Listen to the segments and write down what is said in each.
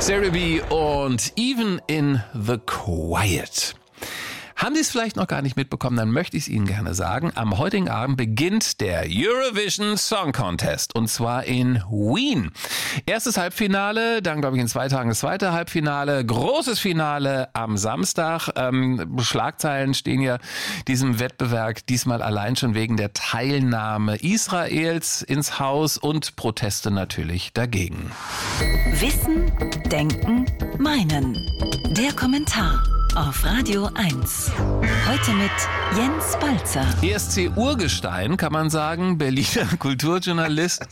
Sarah B. und Even in the Quiet. Haben Sie es vielleicht noch gar nicht mitbekommen, dann möchte ich es Ihnen gerne sagen. Am heutigen Abend beginnt der Eurovision Song Contest und zwar in Wien. Erstes Halbfinale, dann glaube ich in 2 Tagen das zweite Halbfinale, großes Finale am Samstag. Schlagzeilen stehen ja diesem Wettbewerb diesmal allein schon wegen der Teilnahme Israels ins Haus und Proteste natürlich dagegen. Wissen, Denken, Meinen. Der Kommentar auf Radio 1. Heute mit Jens Balzer. ESC-Urgestein, kann man sagen, Berliner Kulturjournalist.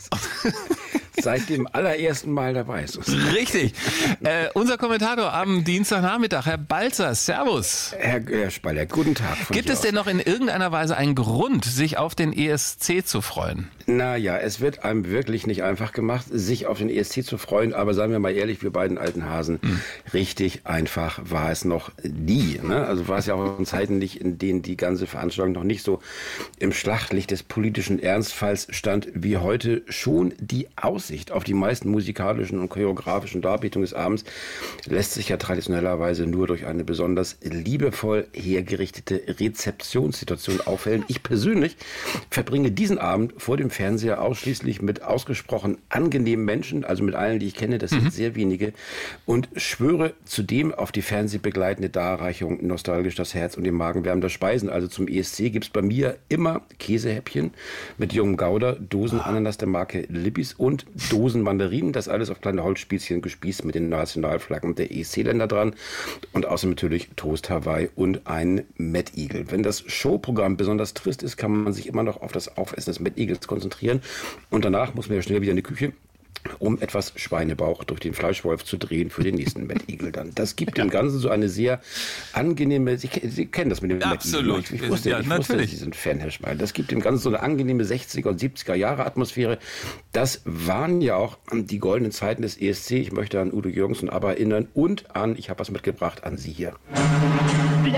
Seit dem allerersten Mal dabei ist es. Richtig. Unser Kommentator am Dienstagnachmittag, Herr Balzer, Servus. Herr Spaller, guten Tag. Gibt es denn noch in irgendeiner Weise einen Grund, sich auf den ESC zu freuen? Naja, es wird einem wirklich nicht einfach gemacht, sich auf den ESC zu freuen, aber seien wir mal ehrlich, wir beiden alten Hasen, richtig einfach war es noch nie. Ne? Also war es ja auch in Zeiten nicht, in denen die ganze Veranstaltung noch nicht so im Schlachtlicht des politischen Ernstfalls stand wie heute. Schon die Aussicht auf die meisten musikalischen und choreografischen Darbietungen des Abends lässt sich ja traditionellerweise nur durch eine besonders liebevoll hergerichtete Rezeptionssituation aufhellen. Ich persönlich verbringe diesen Abend vor dem Fernseher ausschließlich mit ausgesprochen angenehmen Menschen, also mit allen, die ich kenne, das sind sehr wenige, und schwöre zudem auf die fernsehbegleitende Darreichung nostalgisch das Herz und den Magen wärmender Speisen. Also zum ESC gibt es bei mir immer Käsehäppchen mit jungem Gouda, Dosen Ananas der Marke Lippis und Dosen Mandarinen, das alles auf kleine Holzspießchen gespießt mit den Nationalflaggen der ESC-Länder dran und außerdem natürlich Toast Hawaii und ein Mad Eagle. Wenn das Showprogramm besonders trist ist, kann man sich immer noch auf das Aufessen des Mad Eagles konzentrieren und danach muss man ja schnell wieder in die Küche, um etwas Schweinebauch durch den Fleischwolf zu drehen für den nächsten Mad Eagle dann. Das gibt dem Ganzen so eine sehr angenehme, Sie kennen das mit dem Mad Eagle. Ich wusste, Sie sind Fan, Herr Schwein. Das gibt dem Ganzen so eine angenehme 60er und 70er Jahre Atmosphäre. Das waren ja auch die goldenen Zeiten des ESC. Ich möchte an Udo Jürgens und ABBA erinnern und an, ich habe was mitgebracht, an Sie hier. Bleu,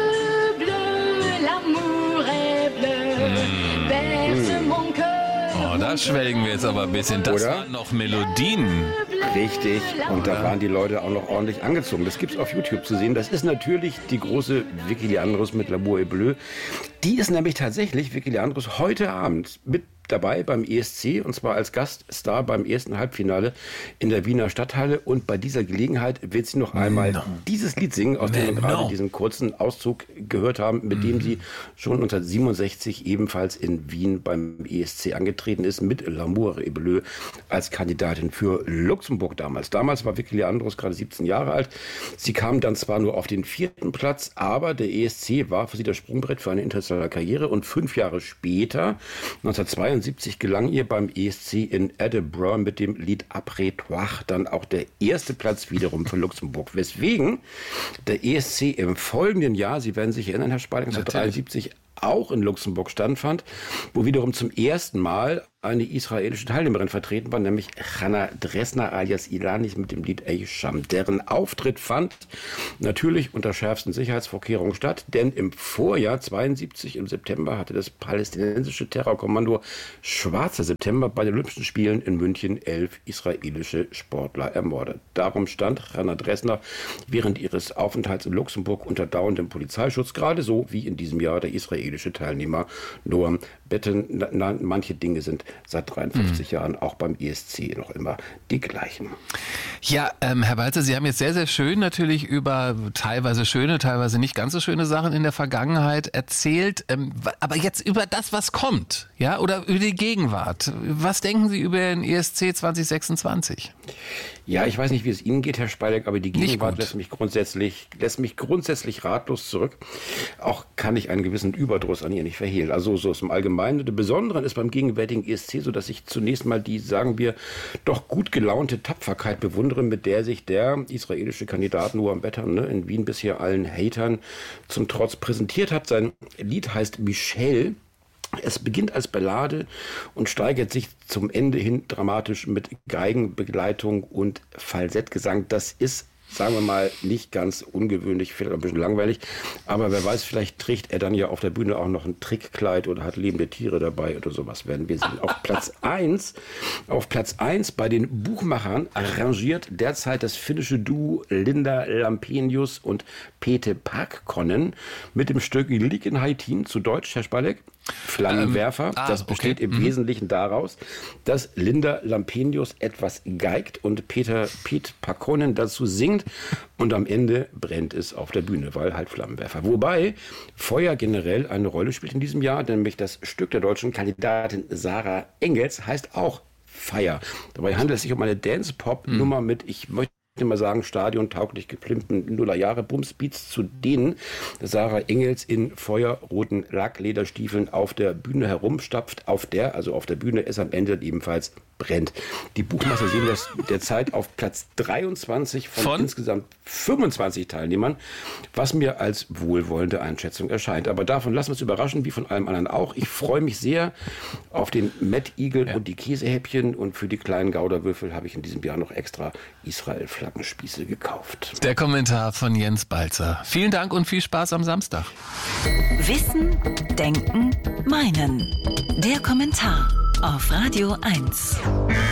bleu, l'amour est bleu, berce mon cœur. Oh, da schwelgen wir jetzt aber ein bisschen. Das waren noch Melodien. Richtig. Und da waren die Leute auch noch ordentlich angezogen. Das gibt's auf YouTube zu sehen. Das ist natürlich die große Vicky Leandros mit L'amour est bleu. Die ist nämlich tatsächlich, Vicky Leandros, heute Abend mit dabei beim ESC und zwar als Gaststar beim ersten Halbfinale in der Wiener Stadthalle und bei dieser Gelegenheit wird sie noch einmal dieses Lied singen, aus dem wir gerade diesen kurzen Auszug gehört haben, mit dem sie schon 1967 ebenfalls in Wien beim ESC angetreten ist, mit L'amour est bleu als Kandidatin für Luxemburg damals. Damals war Vicky Leandros gerade 17 Jahre alt. Sie kam dann zwar nur auf den 4. Platz, aber der ESC war für sie das Sprungbrett für eine internationale Karriere und 5 Jahre später, 1972, gelang ihr beim ESC in Edinburgh mit dem Lied Après-toi dann auch der erste Platz wiederum für Luxemburg. Weswegen der ESC im folgenden Jahr, Sie werden sich erinnern, Herr Spalding, 1973 auch in Luxemburg stattfand, wo wiederum zum ersten Mal eine israelische Teilnehmerin vertreten war, nämlich Hannah Dresner alias Ilanis mit dem Lied Ey Sham. Deren Auftritt fand natürlich unter schärfsten Sicherheitsvorkehrungen statt, denn im Vorjahr 72 im September hatte das palästinensische Terrorkommando Schwarzer September bei den Olympischen Spielen in München 11 israelische Sportler ermordet. Darum stand Hannah Dresner während ihres Aufenthalts in Luxemburg unter dauerndem Polizeischutz, gerade so wie in diesem Jahr der israelische Teilnehmer Noam Betten. Manche Dinge sind seit 53 Jahren auch beim ESC noch immer die gleichen. Ja, Herr Balzer, Sie haben jetzt sehr, sehr schön natürlich über teilweise schöne, teilweise nicht ganz so schöne Sachen in der Vergangenheit erzählt. Aber jetzt über das, was kommt, ja, oder über die Gegenwart. Was denken Sie über den ESC 2026? Ja, ich weiß nicht, wie es Ihnen geht, Herr Spalleck, aber die Gegenwart lässt mich grundsätzlich ratlos zurück. Auch kann ich einen gewissen Überdruss an ihr nicht verhehlen. Also so ist im Allgemeinen. Der Besondere ist beim gegenwärtigen ESC so, dass ich zunächst mal die, sagen wir, doch gut gelaunte Tapferkeit bewundere, mit der sich der israelische Kandidat Noam Betten in Wien bisher allen Hatern zum Trotz präsentiert hat. Sein Lied heißt Michelle. Es beginnt als Ballade und steigert sich zum Ende hin dramatisch mit Geigenbegleitung und Falsettgesang. Das ist sagen wir mal, nicht ganz ungewöhnlich, vielleicht ein bisschen langweilig. Aber wer weiß, vielleicht trägt er dann ja auf der Bühne auch noch ein Trickkleid oder hat lebende Tiere dabei oder sowas, werden wir sehen. Auf Platz 1 bei den Buchmachern arrangiert derzeit das finnische Duo Linda Lampenius und Pete Parkkonen mit dem Stück Lik in Haitin, zu Deutsch, Herr Spalleck. Flammenwerfer. Das besteht im Wesentlichen daraus, dass Linda Lampenius etwas geigt und Pete Parkkonen dazu singt und am Ende brennt es auf der Bühne, weil halt Flammenwerfer. Wobei Feuer generell eine Rolle spielt in diesem Jahr, nämlich das Stück der deutschen Kandidatin Sarah Engels heißt auch Fire. Dabei handelt es sich um eine Dance-Pop-Nummer mit, ich möchte mal sagen, stadiontauglich geplimpten Nullerjahre-Bumsbeats, zu denen Sarah Engels in feuerroten Lacklederstiefeln auf der Bühne herumstapft, auf der Bühne es am Ende ebenfalls brennt. Die Buchmacher sehen das derzeit auf Platz 23 von insgesamt 25 Teilnehmern, was mir als wohlwollende Einschätzung erscheint. Aber davon lassen wir uns überraschen, wie von allem anderen auch. Ich freue mich sehr auf den Mad Eagle und die Käsehäppchen, und für die kleinen Gouda-Würfel habe ich in diesem Jahr noch extra Israel-Flaggenspieße gekauft. Der Kommentar von Jens Balzer. Vielen Dank und viel Spaß am Samstag. Wissen, Denken, Meinen. Der Kommentar auf Radio 1.